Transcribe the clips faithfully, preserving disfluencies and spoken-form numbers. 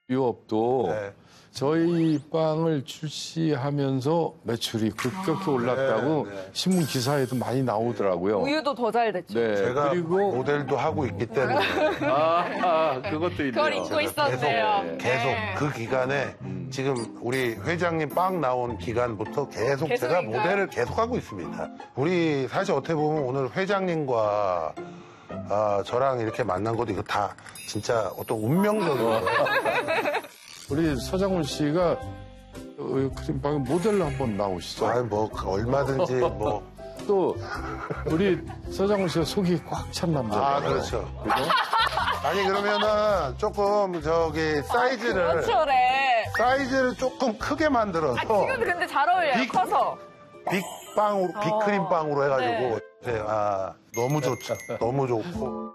유업도 네. 저희 빵을 출시하면서 매출이 급격히 올랐다고 네, 네. 신문 기사에도 많이 나오더라고요. 우유도 더 잘 됐죠. 네. 제가 그리고 모델도 하고 있기 때문에 아, 아 그것도 있네요. 그걸 잊고 있었네요. 계속, 계속 네. 그 기간에 음. 지금 우리 회장님 빵 나온 기간부터 계속 제가 계속인가요? 모델을 계속 하고 있습니다. 우리 사실 어떻게 보면 오늘 회장님과 아, 저랑 이렇게 만난 것도 이거 다 진짜 어떤 운명적인 거예요. 우리 서장훈 씨가 어, 크림빵 모델로 한번 나오시죠. 아니 뭐 얼마든지 뭐. 또 우리 서장훈 씨가 속이 꽉 찬 남자예요. 아 그렇죠. 그죠? 아니 그러면은 조금 저기 사이즈를 그렇죠래. 사이즈를 조금 크게 만들어서 아, 지금도 근데 잘 어울려요. 빅- 커서. 빅빵으로 빅크림빵으로 해가지고 네, 아 너무 좋죠. 너무 좋고.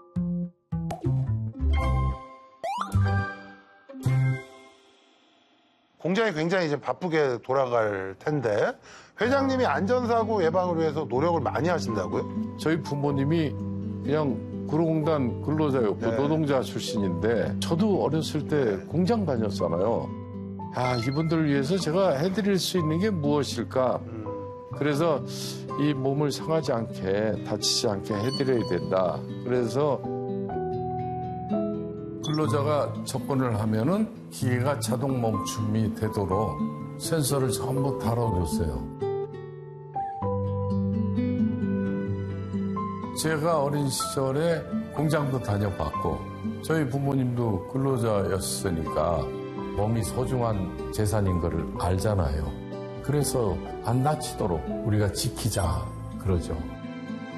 공장이 굉장히 이제 바쁘게 돌아갈 텐데 회장님이 안전사고 예방을 위해서 노력을 많이 하신다고요? 저희 부모님이 그냥 구로공단 근로자였고 네. 노동자 출신인데 저도 어렸을 때 공장 다녔잖아요. 아 이분들을 위해서 제가 해드릴 수 있는 게 무엇일까? 그래서 이 몸을 상하지 않게 다치지 않게 해드려야 된다. 그래서 근로자가 접근을 하면은 기계가 자동 멈춤이 되도록 센서를 전부 달아줬어요. 제가 어린 시절에 공장도 다녀봤고 저희 부모님도 근로자였으니까 몸이 소중한 재산인 거를 알잖아요. 그래서 안 다치도록 우리가 지키자 그러죠.